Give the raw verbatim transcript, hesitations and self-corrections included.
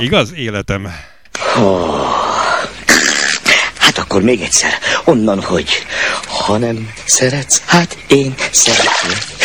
Igaz, életem? Oh. Hát akkor még egyszer, onnan, hogy ha nem szeretsz, hát én szeretlek.